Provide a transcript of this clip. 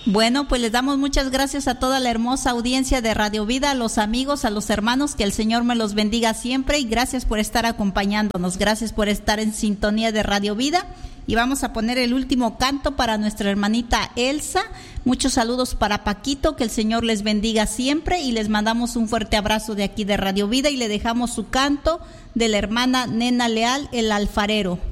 Bueno, pues les damos muchas gracias a toda la hermosa audiencia de Radio Vida, a los amigos, a los hermanos, que el Señor me los bendiga siempre y gracias por estar acompañándonos, gracias por estar en sintonía de Radio Vida. Y vamos a poner el último canto para nuestra hermanita Elsa. Muchos saludos para Paquito, que el Señor les bendiga siempre y les mandamos un fuerte abrazo de aquí de Radio Vida y le dejamos su canto de la hermana Nena Leal, El Alfarero.